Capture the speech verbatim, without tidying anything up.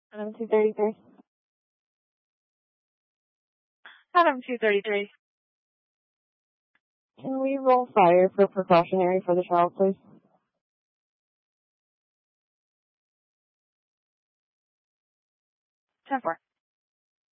Adam two thirty-three. Adam two thirty-three. Can we roll fire for precautionary for the child, please? ten four.